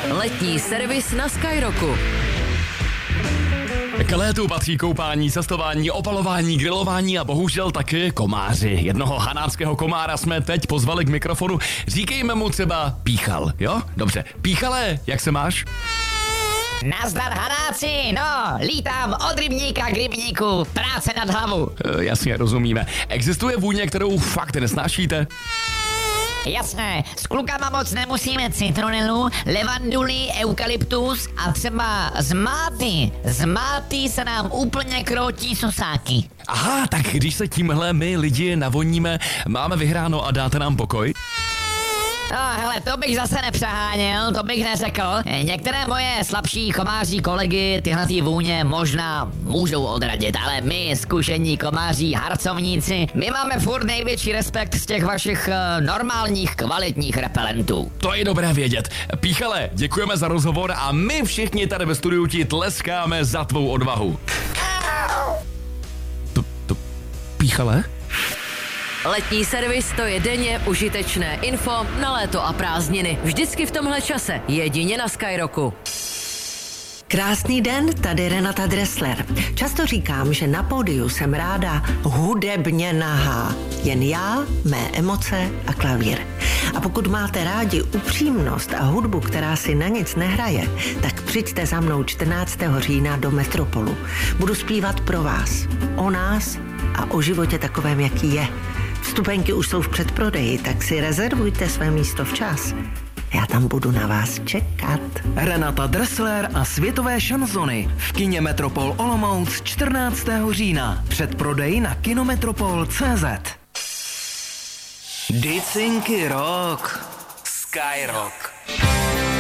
Letní servis na Skyrocku. K létu patří koupání, cestování, opalování, grilování a bohužel taky komáři. Jednoho hanáckého komára jsme teď pozvali k mikrofonu. Říkejme mu třeba Píchal, jo? Dobře. Píchale, jak se máš? Nazdar Hanáci, no, lítám od rybníka k rybníku, práce nad hlavu. Jasně, rozumíme. Existuje vůně, kterou fakt nesnášíte? Jasné, s klukama moc nemusíme citronelu, levanduly, eukalyptus a třeba z máty se nám úplně kroutí sosáky. Aha, tak když se tímhle my lidi navoníme, máme vyhráno a dáte nám pokoj? No hele, to bych zase nepřeháněl, to bych neřekl. Některé moje slabší komáří kolegy tyhle vůně možná můžou odradit, ale my, zkušení komáří, harcovníci, my máme furt největší respekt z těch vašich normálních, kvalitních repelentů. To je dobré vědět. Píchale, děkujeme za rozhovor a my všichni tady ve studiu ti tleskáme za tvou odvahu. Píchale? Letní servis, to je denně užitečné info na léto a prázdniny. Vždycky v tomhle čase, jedině na Skyrocku. Krásný den, tady Renata Dressler. Často říkám, že na pódiu jsem ráda hudebně nahá. Jen já, mé emoce a klavír. A pokud máte rádi upřímnost a hudbu, která si na nic nehraje, tak přijďte za mnou 14. října do Metropolu. Budu zpívat pro vás, o nás a o životě takovém, jaký je. Vstupenky už jsou v předprodeji, tak si rezervujte své místo včas. Já tam budu na vás čekat. Renata Dressler a světové šanzony v kině Metropol Olomouc 14. října. Předprodej na kinometropol.cz. Dycinky rock. Skyrock.